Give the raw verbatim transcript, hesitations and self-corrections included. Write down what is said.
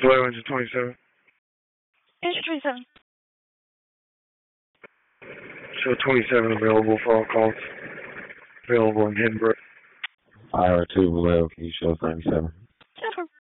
Vallejo engine twenty-seven. Engine twenty-seven. Show twenty-seven available for all calls. Available in Hindenburg. Ira two Vallejo, can you show thirty-seven? Sure.